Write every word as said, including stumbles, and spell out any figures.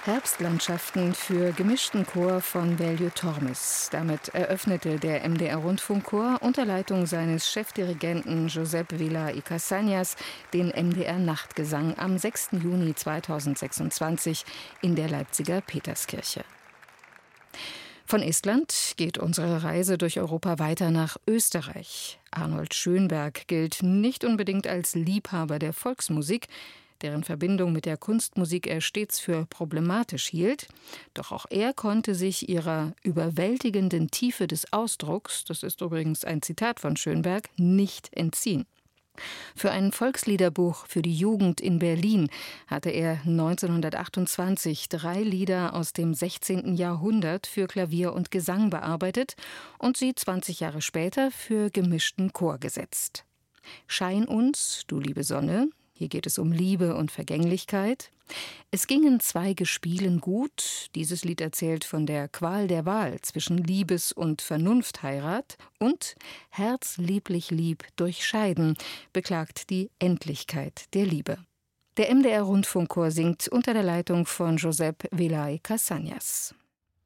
Herbstlandschaften für gemischten Chor von Veljo Tormes. Damit eröffnete der M D R-Rundfunkchor unter Leitung seines Chefdirigenten Josep Vila y Casañas den M D R-Nachtgesang am sechsten Juni zweitausendsechsundzwanzig in der Leipziger Peterskirche. Von Estland geht unsere Reise durch Europa weiter nach Österreich. Arnold Schönberg gilt nicht unbedingt als Liebhaber der Volksmusik, deren Verbindung mit der Kunstmusik er stets für problematisch hielt. Doch auch er konnte sich ihrer überwältigenden Tiefe des Ausdrucks, das ist übrigens ein Zitat von Schönberg, nicht entziehen. Für ein Volksliederbuch für die Jugend in Berlin hatte er neunzehnhundertachtundzwanzig drei Lieder aus dem sechzehnten Jahrhundert für Klavier und Gesang bearbeitet und sie zwanzig Jahre später für gemischten Chor gesetzt. Schein uns, du liebe Sonne. Hier geht es um Liebe und Vergänglichkeit. Es gingen zwei Gespielen gut. Dieses Lied erzählt von der Qual der Wahl zwischen Liebes- und Vernunftheirat. Und Herz lieblich lieb durchscheiden beklagt die Endlichkeit der Liebe. Der M D R-Rundfunkchor singt unter der Leitung von Josep Vila y Casañas.